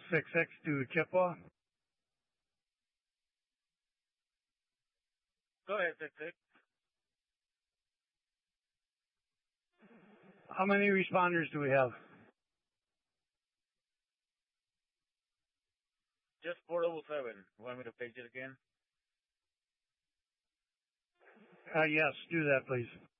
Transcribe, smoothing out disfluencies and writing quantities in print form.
66 to Chippewa. Go ahead, 66. How many responders do we have? Just 407. Want me to page it again? Yes, do that, please.